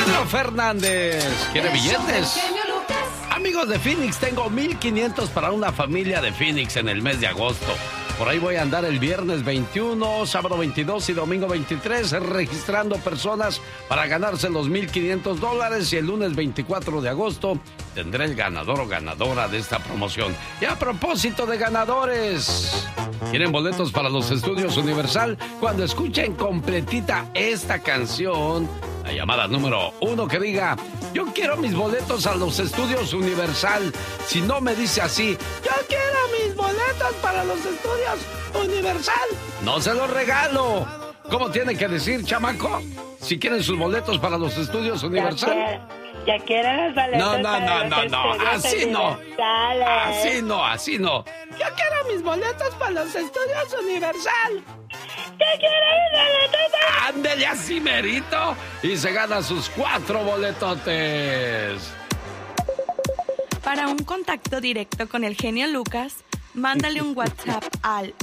Pedro Fernández. ¿Quiere billetes? Amigos de Phoenix, tengo 1,500 para una familia de Phoenix en el mes de agosto. Por ahí voy a andar el viernes 21, sábado 22 y domingo 23 registrando personas para ganarse los $1,500 y el lunes 24 de agosto tendré el ganador o ganadora de esta promoción. Y a propósito de ganadores, ¿quieren boletos para los estudios Universal? Cuando escuchen completita esta canción, la llamada número 1 que diga: yo quiero mis boletos a los estudios Universal. Si no me dice así: yo quiero mis boletos para los estudios Universal, no se los regalo. ¿Cómo tiene que decir, chamaco? Si quieren sus boletos para los estudios Universal. Ya quiero los boletos. No. Así no. Así no. Yo quiero mis boletos para los estudios Universal. Yo quiero mis boletos. Ándele así merito y se gana sus 4 boletotes. Para un contacto directo con el genio Lucas, mándale un WhatsApp al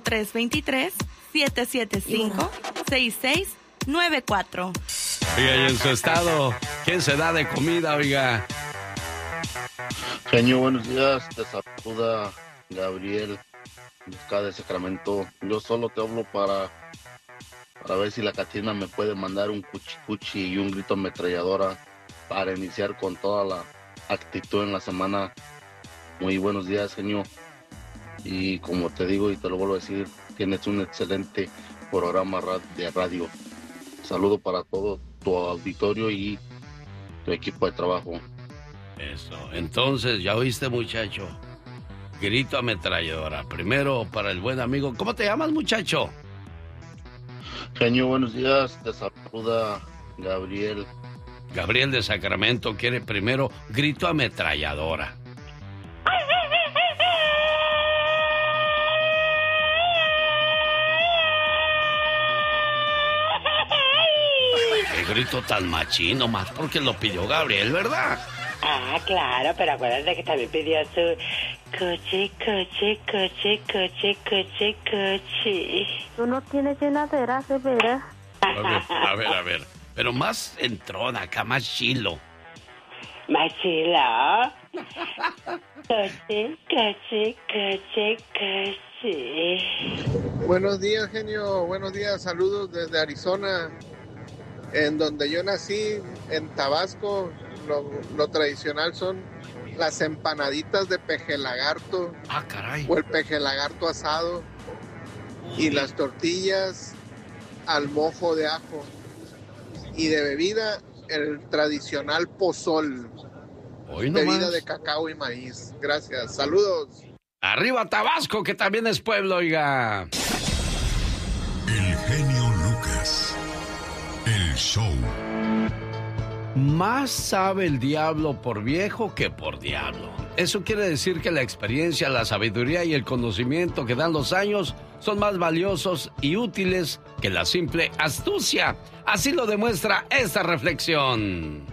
1323-775-6694. Oiga, y en su estado, ¿quién se da de comida, oiga? Genio, buenos días. Te saluda Gabriel, de acá de Sacramento. Yo solo te hablo para ver si la Catrina me puede mandar un cuchi y un grito ametralladora para iniciar con toda la actitud en la semana. Muy buenos días, genio. Y como te digo y te lo vuelvo a decir, tienes un excelente programa de radio. Saludo para todo tu auditorio y tu equipo de trabajo. Eso, entonces, ¿ya oíste, muchacho? Grito ametralladora. Primero para el buen amigo. ¿Cómo te llamas, muchacho? Genio, buenos días. Te saluda Gabriel. Gabriel de Sacramento quiere primero grito ametralladora. Qué grito tan machino, más porque lo pidió Gabriel, ¿verdad? Ah, claro, pero acuérdate que también pidió su coche. Tú no tienes llenadera, de veras. A ver. Pero más entrona acá, más chilo. ¿Más chilo? Coche. Buenos días, genio. Buenos días. Saludos desde Arizona, en donde yo nací, en Tabasco. Lo tradicional son las empanaditas de peje lagarto. Ah, caray. O el peje lagarto asado. Y las tortillas al mojo de ajo. Y de bebida, el tradicional pozol. Hoy no bebida más. de cacao y maíz. Gracias. Saludos. Arriba Tabasco, que también es pueblo, oiga. El genio Lucas. El show. Más sabe el diablo por viejo que por diablo. Eso quiere decir que la experiencia, la sabiduría y el conocimiento que dan los años son más valiosos y útiles que la simple astucia. Así lo demuestra esta reflexión.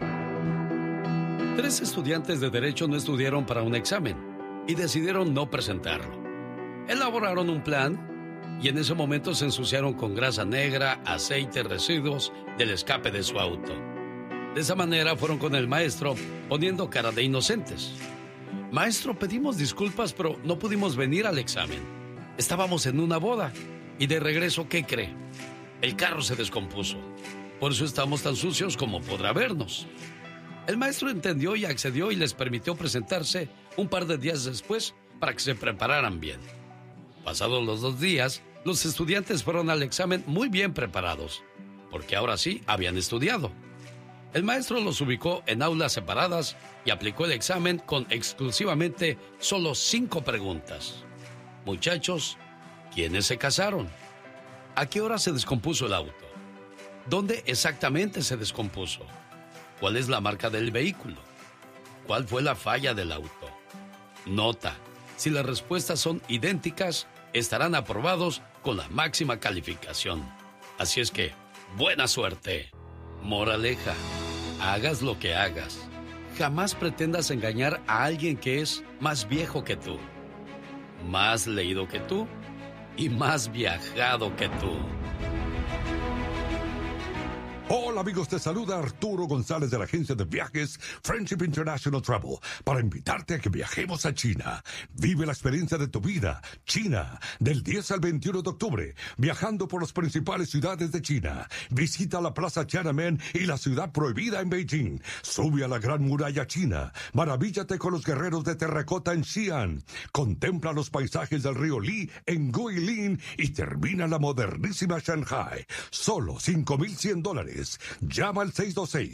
3 estudiantes de Derecho no estudiaron para un examen y decidieron no presentarlo. Elaboraron un plan y en ese momento se ensuciaron con grasa negra, aceite, residuos del escape de su auto. De esa manera fueron con el maestro poniendo cara de inocentes. Maestro, pedimos disculpas, pero no pudimos venir al examen. Estábamos en una boda y de regreso, ¿qué cree? El carro se descompuso. Por eso estamos tan sucios como podrá vernos. El maestro entendió y accedió y les permitió presentarse un par de días después para que se prepararan bien. Pasados los 2 días, los estudiantes fueron al examen muy bien preparados, porque ahora sí habían estudiado. El maestro los ubicó en aulas separadas y aplicó el examen con exclusivamente solo 5 preguntas. Muchachos, ¿quiénes se casaron? ¿A qué hora se descompuso el auto? ¿Dónde exactamente se descompuso? ¿Cuál es la marca del vehículo? ¿Cuál fue la falla del auto? Nota: si las respuestas son idénticas, estarán aprobados con la máxima calificación. Así es que, buena suerte. Moraleja: hagas lo que hagas, jamás pretendas engañar a alguien que es más viejo que tú, más leído que tú y más viajado que tú. Hola amigos, te saluda Arturo González de la agencia de viajes Friendship International Travel para invitarte a que viajemos a China. Vive la experiencia de tu vida, China, del 10 al 21 de octubre, viajando por las principales ciudades de China. Visita la Plaza Tiananmen y la Ciudad Prohibida en Beijing. Sube a la Gran Muralla China. Maravíllate con los guerreros de terracota en Xi'an. Contempla los paisajes del río Li en Guilin y termina la modernísima Shanghai. Solo $5,100. Llama al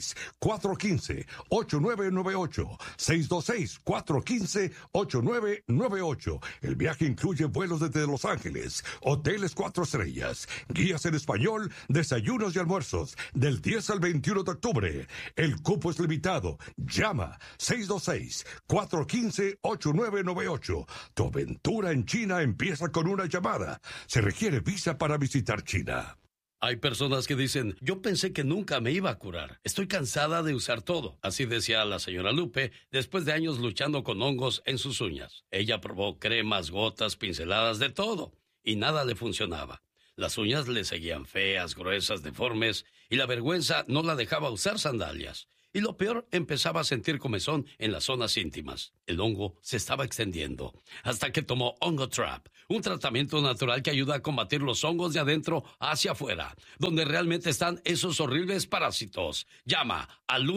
626-415-8998. 626-415-8998. El viaje incluye vuelos desde Los Ángeles, hoteles 4 estrellas, guías en español, desayunos y almuerzos, del 10 al 21 de octubre. El cupo es limitado. Llama 626-415-8998. Tu aventura en China empieza con una llamada. Se requiere visa para visitar China. Hay personas que dicen, yo pensé que nunca me iba a curar. Estoy cansada de usar todo. Así decía la señora Lupe después de años luchando con hongos en sus uñas. Ella probó cremas, gotas, pinceladas, de todo. Y nada le funcionaba. Las uñas le seguían feas, gruesas, deformes. Y la vergüenza no la dejaba usar sandalias. Y lo peor, empezaba a sentir comezón en las zonas íntimas. El hongo se estaba extendiendo, hasta que tomó Ongotrap, un tratamiento natural que ayuda a combatir los hongos de adentro hacia afuera, donde realmente están esos horribles parásitos. Llama al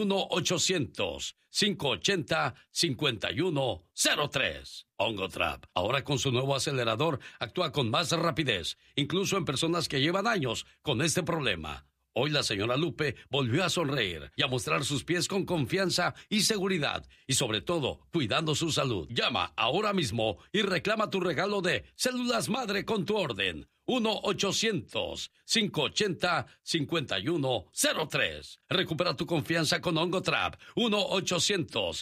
1-800-580-5103. Ongotrap, ahora con su nuevo acelerador, actúa con más rapidez, incluso en personas que llevan años con este problema. Hoy la señora Lupe volvió a sonreír y a mostrar sus pies con confianza y seguridad, y sobre todo, cuidando su salud. Llama ahora mismo y reclama tu regalo de Células Madre con tu orden. 1-800-580-5103. Recupera tu confianza con Ongotrap. 1-800